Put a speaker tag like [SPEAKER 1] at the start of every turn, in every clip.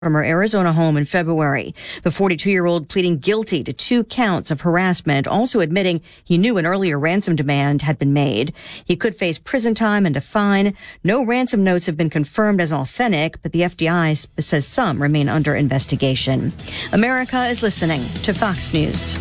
[SPEAKER 1] from her Arizona home in February. The 42-year-old pleading guilty to 2 counts of harassment, also admitting he knew an earlier ransom demand had been made. He could face prison time and a fine. No ransom notes have been confirmed as authentic, but the FBI says some remain under investigation. America is listening to Fox News.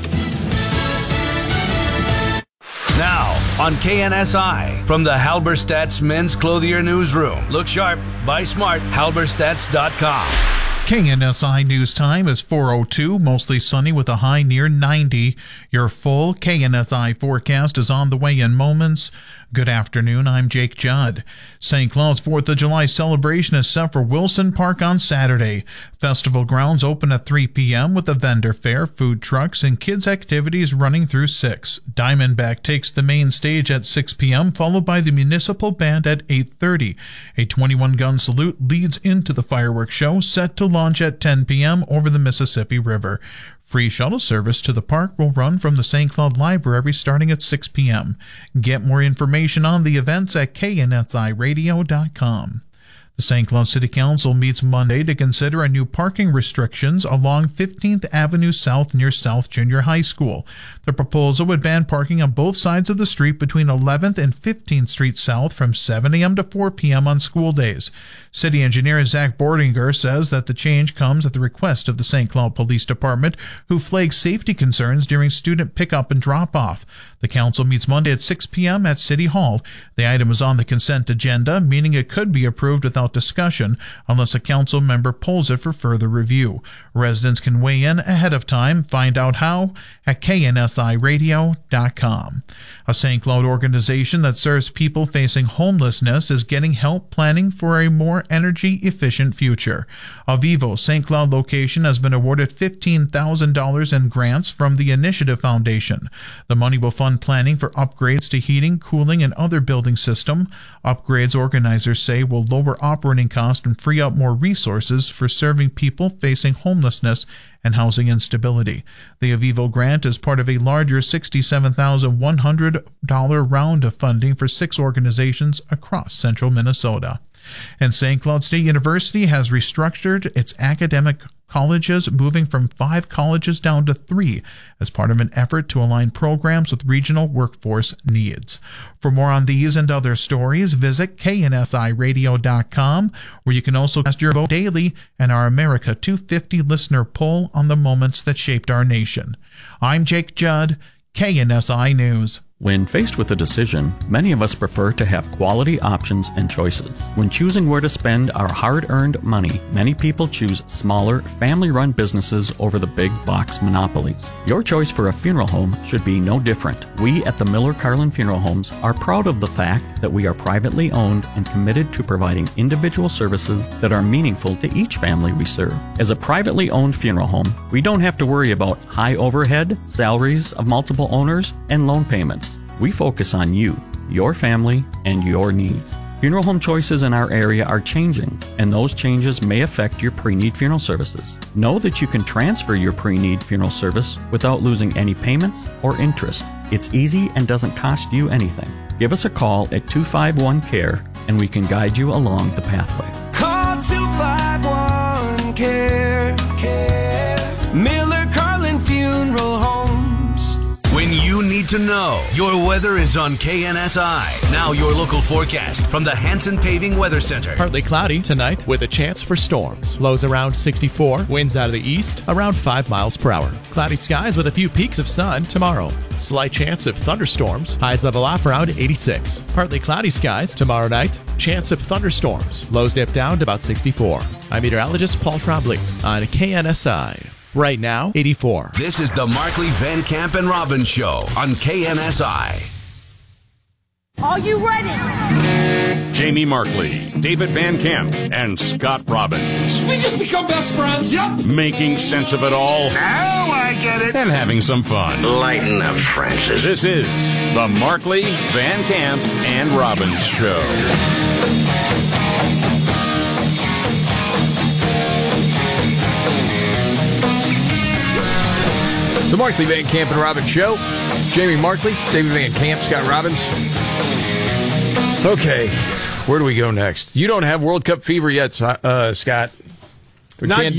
[SPEAKER 2] Now, on KNSI, from the Halberstadt's Men's Clothier Newsroom. Look sharp, buy smart, halberstadts.com.
[SPEAKER 3] KNSI News Time is 4:02, mostly sunny with a high near 90. Your full KNSI forecast is on the way in moments. Good afternoon, I'm Jake Judd. St. Cloud's 4th of July celebration is set for Wilson Park on Saturday. Festival grounds open at 3 p.m. with a vendor fair, food trucks, and kids' activities running through 6. Diamondback takes the main stage at 6 p.m., followed by the municipal band at 8:30. A 21-gun salute leads into the fireworks show, set to launch at 10 p.m. over the Mississippi River. Free shuttle service to the park will run from the St. Cloud Library starting at 6 p.m. Get more information on the events at knsiradio.com. The St. Cloud City Council meets Monday to consider a new parking restrictions along 15th Avenue South near South Junior High School. The proposal would ban parking on both sides of the street between 11th and 15th Street South from 7 a.m. to 4 p.m. on school days. City engineer Zach Bordinger says that the change comes at the request of the St. Cloud Police Department, who flagged safety concerns during student pickup and drop-off. The council meets Monday at 6 p.m. at City Hall. The item is on the consent agenda, meaning it could be approved without discussion unless a council member pulls it for further review. Residents can weigh in ahead of time. Find out how at knsiradio.com. A St. Cloud organization that serves people facing homelessness is getting help planning for a more energy-efficient future. Avivo St. Cloud location has been awarded $15,000 in grants from the Initiative Foundation. The money will fund planning for upgrades to heating, cooling, and other building system. Upgrades, organizers say, will lower operating costs and free up more resources for serving people facing homelessness and housing instability. The Avivo grant is part of a larger $67,100 round of funding for 6 organizations across central Minnesota. And St. Cloud State University has restructured its academic colleges, moving from 5 colleges down to 3 as part of an effort to align programs with regional workforce needs. For more on these and other stories, visit knsiradio.com, where you can also cast your vote daily in our America 250 listener poll on the moments that shaped our nation. I'm Jake Judd, KNSI News.
[SPEAKER 4] When faced with a decision, many of us prefer to have quality options and choices. When choosing where to spend our hard-earned money, many people choose smaller, family-run businesses over the big box monopolies. Your choice for a funeral home should be no different. We at the Miller Carlin Funeral Homes are proud of the fact that we are privately owned and committed to providing individual services that are meaningful to each family we serve. As a privately owned funeral home, we don't have to worry about high overhead, salaries of multiple owners, and loan payments. We focus on you, your family, and your needs. Funeral home choices in our area are changing, and those changes may affect your pre-need funeral services. Know that you can transfer your pre-need funeral service without losing any payments or interest. It's easy and doesn't cost you anything. Give us a call at 251-CARE, and we can guide you along the pathway.
[SPEAKER 5] Call 251-CARE. Miller Carlin Funeral Homes.
[SPEAKER 2] When you need to know, your weather is on KNSI. Now your local forecast from the Hanson Paving Weather Center.
[SPEAKER 6] Partly cloudy tonight with a chance for storms. Lows around 64, winds out of the east around 5 miles per hour. Cloudy skies with a few peaks of sun tomorrow. Slight chance of thunderstorms. Highs level off around 86. Partly cloudy skies tomorrow night. Chance of thunderstorms. Lows dip down to about 64. I'm meteorologist Paul Trombley on KNSI. Right now, 84.
[SPEAKER 2] This is the Markley, Van Camp, and Robbins Show on KNSI.
[SPEAKER 7] Are you ready?
[SPEAKER 8] Jamie Markley, David Van Camp, and Scott Robbins.
[SPEAKER 9] We just become best friends. Yep.
[SPEAKER 8] Making sense of it all.
[SPEAKER 9] Now I get it.
[SPEAKER 8] And having some fun.
[SPEAKER 10] Lighten up, Francis.
[SPEAKER 8] This is the Markley, Van Camp, and Robbins Show.
[SPEAKER 11] The Markley, Van Camp, and Robbins Show. Jamie Markley, David Van Camp, Scott Robbins. Okay, where do we go next? You don't have World Cup fever yet, Scott. We
[SPEAKER 6] Not
[SPEAKER 11] can't